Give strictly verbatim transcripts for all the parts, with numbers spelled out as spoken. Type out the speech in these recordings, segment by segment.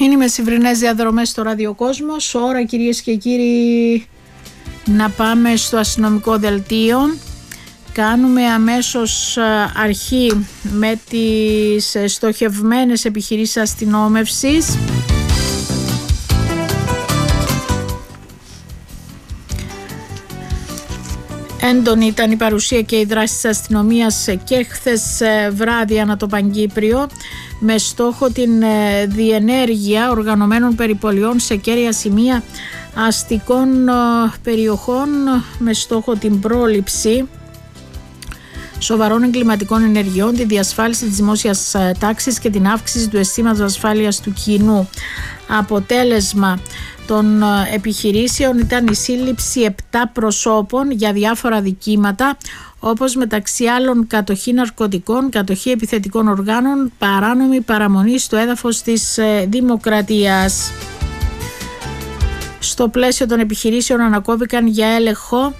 Είναι οι μεσημβρινές διαδρομές στο Ραδιοκόσμος. Ώρα, κυρίες και κύριοι, να πάμε στο αστυνομικό δελτίο. Κάνουμε αμέσως αρχή με τις στοχευμένες επιχειρήσεις αστυνόμευσης. Έντονη ήταν η παρουσία και η δράση της αστυνομίας και χθες βράδυ ανά το Παγκύπριο, με στόχο την διενέργεια οργανωμένων περιπολιών σε κέρια σημεία αστικών περιοχών, με στόχο την πρόληψη σοβαρών εγκληματικών ενεργειών, τη διασφάλιση της δημόσιας τάξης και την αύξηση του αισθήματος ασφάλειας του κοινού. Αποτέλεσμα των επιχειρήσεων ήταν η σύλληψη επτά προσώπων για διάφορα δικήματα, όπως μεταξύ άλλων κατοχή ναρκωτικών, κατοχή επιθετικών οργάνων, παράνομη παραμονή στο έδαφος της Δημοκρατίας. Στο πλαίσιο των επιχειρήσεων ανακόπηκαν για έλεγχο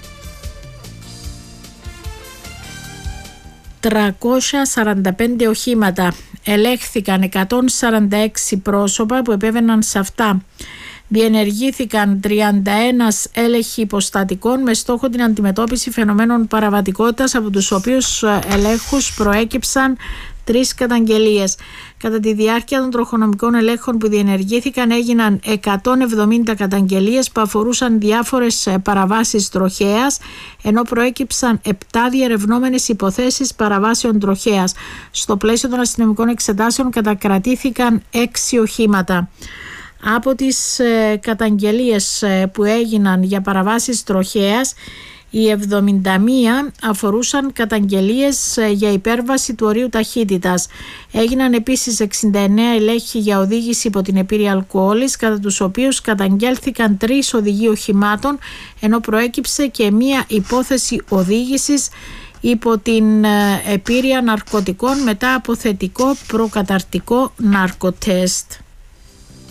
τριακόσια σαράντα πέντε οχήματα. Ελέγχθηκαν εκατόν σαράντα έξι πρόσωπα που επέβαιναν σε αυτά. Διενεργήθηκαν τριάντα ένα έλεγχοι υποστατικών με στόχο την αντιμετώπιση φαινομένων παραβατικότητας, από τους οποίους ελέγχους προέκυψαν τρεις καταγγελίες. Κατά τη διάρκεια των τροχονομικών ελέγχων που διενεργήθηκαν έγιναν εκατόν εβδομήντα καταγγελίες που αφορούσαν διάφορες παραβάσεις τροχέας, ενώ προέκυψαν επτά διερευνόμενες υποθέσεις παραβάσεων τροχέας. Στο πλαίσιο των αστυνομικών εξετάσεων κατακρατήθηκαν έξι οχήματα. Από τις ε, καταγγελίες ε, που έγιναν για παραβάσεις τροχέας, οι εβδομήντα μία αφορούσαν καταγγελίες ε, για υπέρβαση του ορίου ταχύτητας. Έγιναν επίσης εξήντα εννέα ελέγχοι για οδήγηση υπό την επίρρεια αλκοόλης, κατά τους οποίους καταγγέλθηκαν τρεις οδηγοί οχημάτων, ενώ προέκυψε και μία υπόθεση οδήγησης υπό την ε, επίρρεια ναρκωτικών μετά από θετικό προκαταρτικό ναρκοτέστ.